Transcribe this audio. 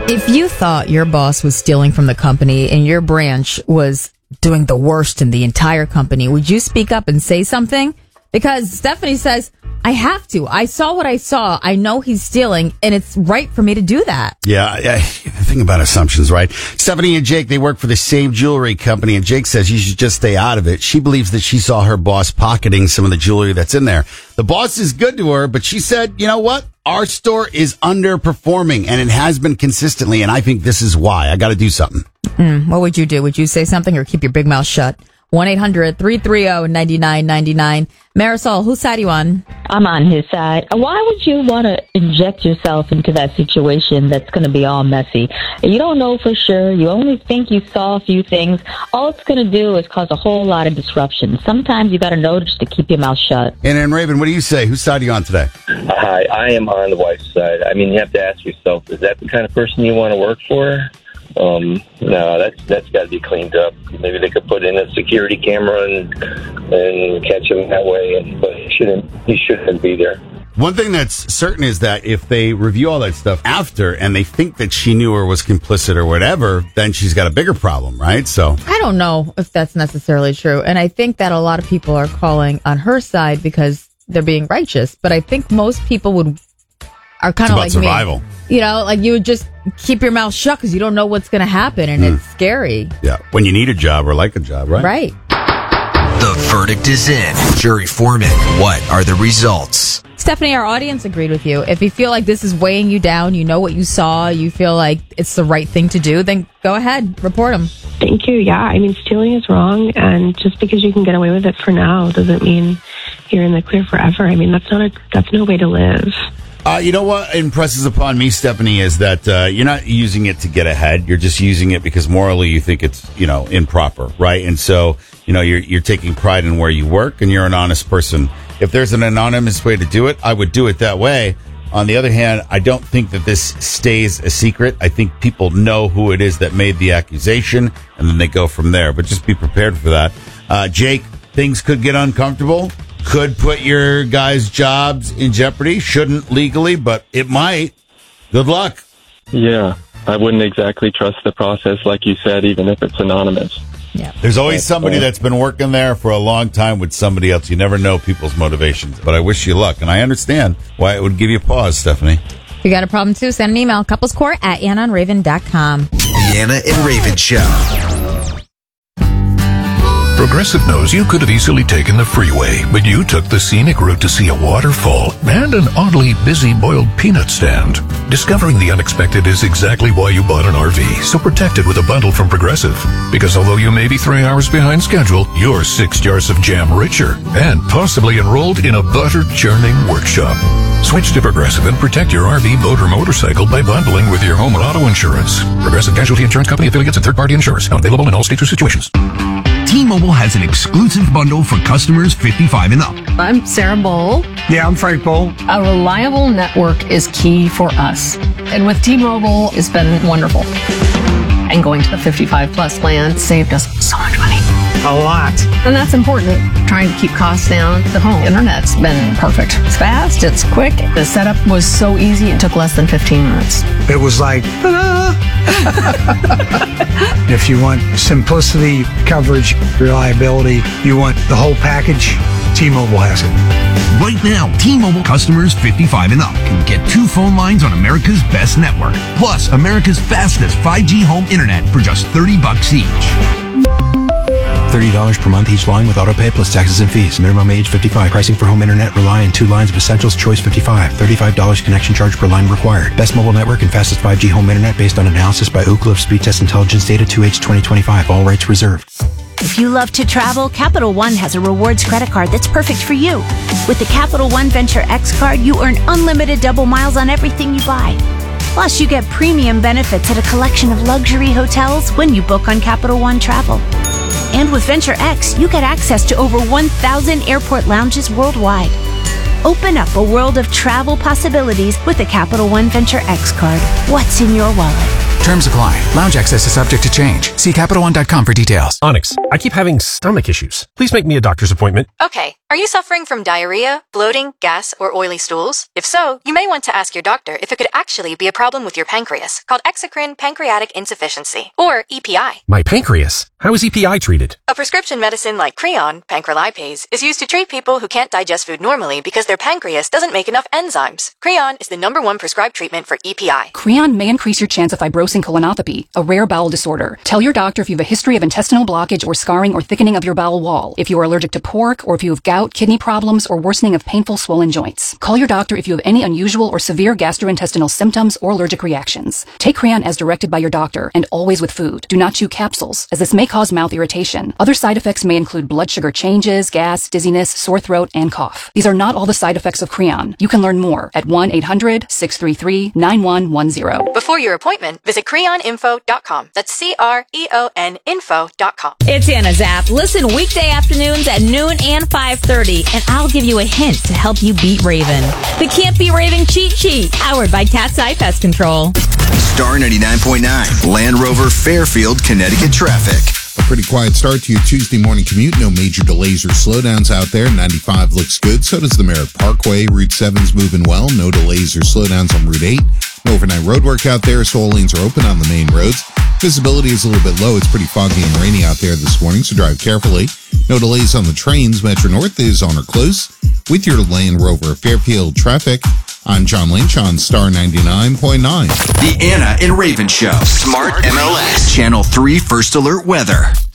If you thought your boss was stealing from the company and your branch was doing the worst in the entire company, would you speak up and say something? Because Stephanie says, I have to. I saw what I saw. I know he's stealing, and it's right for me to do that. Yeah, the thing about assumptions, right? Stephanie and Jake, they work for the same jewelry company, and Jake says you should just stay out of it. She believes that she saw her boss pocketing some of the jewelry that's in there. The boss is good to her, but she said, you know what? Our store is underperforming, and it has been consistently, and I think this is why. I got to do something. What would you do? Would you say something or keep your big mouth shut? 1-800-330-9999. Marisol, whose side are you on? I'm on his side. Why would you want to inject yourself into that situation that's going to be all messy? You don't know for sure. You only think you saw a few things. All it's going to do is cause a whole lot of disruption. Sometimes you got to know just to keep your mouth shut. And then, Raven, what do you say? Whose side are you on today? Hi, I am on the wife's side. I mean, you have to ask yourself, is that the kind of person you want to work for? No, that's got to be cleaned up. Maybe they could put in a security camera and catch him that way. But he shouldn't be there. One thing that's certain is that if they review all that stuff after and they think that she knew or was complicit or whatever, then she's got a bigger problem, right? So I don't know if that's necessarily true. And I think that a lot of people are calling on her side because they're being righteous. But I think most people are kind of like survival. Me. You know, like you would just keep your mouth shut because you don't know what's going to happen, and it's scary. Yeah, when you need a job or like a job, right? Right. The verdict is in. Jury foreman, what are the results? Stephanie, our audience agreed with you. If you feel like this is weighing you down, you know what you saw, you feel like it's the right thing to do, then go ahead, report them. Thank you. Yeah, I mean, stealing is wrong, and just because you can get away with it for now doesn't mean you're in the clear forever. I mean, that's no way to live. You know what impresses upon me, Stephanie, is that you're not using it to get ahead. You're just using it because morally you think it's, improper, right? And so, you're taking pride in where you work and you're an honest person. If there's an anonymous way to do it, I would do it that way. On the other hand, I don't think that this stays a secret. I think people know who it is that made the accusation and then they go from there. But just be prepared for that. Jake, things could get uncomfortable. Could put your guys' jobs in jeopardy. Shouldn't legally, but it might. Good luck. Yeah, I wouldn't exactly trust the process, like you said, even if it's anonymous. Yeah. There's always somebody that's been working there for a long time with somebody else. You never know people's motivations, but I wish you luck. And I understand why it would give you pause, Stephanie. If you got a problem, too, send an email, couplescourt@AnnaandRaven.com. The Anna and Raven Show. Progressive knows you could have easily taken the freeway, but you took the scenic route to see a waterfall and an oddly busy boiled peanut stand. Discovering the unexpected is exactly why you bought an RV, so protect it with a bundle from Progressive. Because although you may be 3 hours behind schedule, you're 6 jars of jam richer and possibly enrolled in a butter churning workshop. Switch to Progressive and protect your RV, boat, or motorcycle by bundling with your home and auto insurance. Progressive Casualty Insurance Company affiliates and third-party insurers. Not available in all states or situations. T-Mobile has an exclusive bundle for customers 55 and up. I'm Sarah Bowl. Yeah, I'm Frank Bowl. A reliable network is key for us. And with T-Mobile, it's been wonderful. And going to the 55 plus plan saved us so much money. A lot. And that's important. Trying to keep costs down. The home internet's been perfect. It's fast, it's quick. The setup was so easy, it took less than 15 minutes. It was like, ta-da! If you want simplicity, coverage, reliability, you want the whole package, T-Mobile has it. Right now, T-Mobile customers 55 and up can get 2 phone lines on America's best network, plus America's fastest 5G home internet for just $30 each. $30 per month each line with autopay plus taxes and fees. Minimum age 55. Pricing for home internet rely on 2 lines of Essentials Choice 55. $35 connection charge per line required. Best mobile network and fastest 5G home internet based on analysis by Ookla of Speed Test Intelligence data 2H 2025. All rights reserved. If you love to travel, Capital One has a rewards credit card that's perfect for you. With the Capital One Venture X card, you earn unlimited double miles on everything you buy. Plus, you get premium benefits at a collection of luxury hotels when you book on Capital One Travel. And with Venture X, you get access to over 1,000 airport lounges worldwide. Open up a world of travel possibilities with the Capital One Venture X card. What's in your wallet? Terms apply. Lounge access is subject to change. See CapitalOne.com for details. Onyx, I keep having stomach issues. Please make me a doctor's appointment. Okay. Are you suffering from diarrhea, bloating, gas, or oily stools? If so, you may want to ask your doctor if it could actually be a problem with your pancreas, called exocrine pancreatic insufficiency, or EPI. My pancreas? How is EPI treated? A prescription medicine like Creon, pancrelipase, is used to treat people who can't digest food normally because their pancreas doesn't make enough enzymes. Creon is the #1 prescribed treatment for EPI. Creon may increase your chance of fibrosing colonopathy, a rare bowel disorder. Tell your doctor if you have a history of intestinal blockage or scarring or thickening of your bowel wall, if you are allergic to pork, or if you have gout, kidney problems, or worsening of painful swollen joints. Call your doctor if you have any unusual or severe gastrointestinal symptoms or allergic reactions. Take Creon as directed by your doctor, and always with food. Do not chew capsules, as this may cause mouth irritation. Other side effects may include blood sugar changes, gas, dizziness, sore throat, and cough. These are not all the side effects of Creon. You can learn more at 1-800-633-9110. Before your appointment, visit creoninfo.com. That's CREON info.com. It's Anna Zapp. Listen weekday afternoons at noon and 5:30, and I'll give you a hint to help you beat Raven. The Can't Be Raven cheat sheet, powered by Cat's Eye Pest Control. Star 99.9, Land Rover, Fairfield, Connecticut traffic. A pretty quiet start to your Tuesday morning commute. No major delays or slowdowns out there. 95 looks good. So does the Merritt Parkway. Route 7's moving well. No delays or slowdowns on Route 8. No overnight road work out there, so all lanes are open on the main roads. Visibility is a little bit low. It's pretty foggy and rainy out there this morning, so drive carefully. No delays on the trains. Metro North is on or close. With your Land Rover Fairfield traffic, I'm John Lynch on Star 99.9. The Anna and Raven Show. Smart MLS. Channel 3 First Alert Weather.